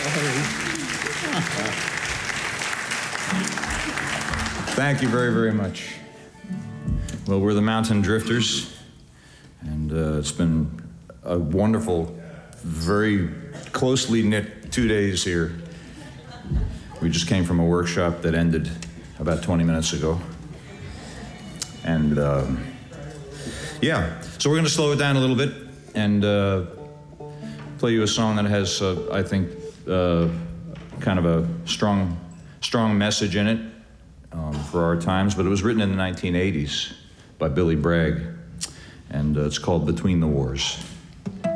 Thank you very, very much. Well, we're the Mountain Drifters, and it's been a wonderful, very closely knit 2 days here. We just came from a workshop that ended about 20 minutes ago. And yeah, so we're going to slow it down a little bit and play you a song that has, I think, kind of a strong message in it for our times, but it was written in the 1980s by Billy Bragg, and it's called Between the Wars.